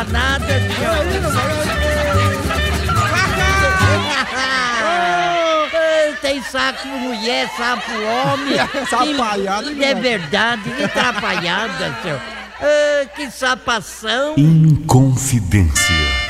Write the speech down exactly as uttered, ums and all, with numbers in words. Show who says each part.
Speaker 1: falar nada, senhor. Tem saco mulher, sapo homem.
Speaker 2: Sapaiada.
Speaker 1: Que é verdade, que atrapalhada, senhor. Ah, que sapação.
Speaker 3: Inconfidência.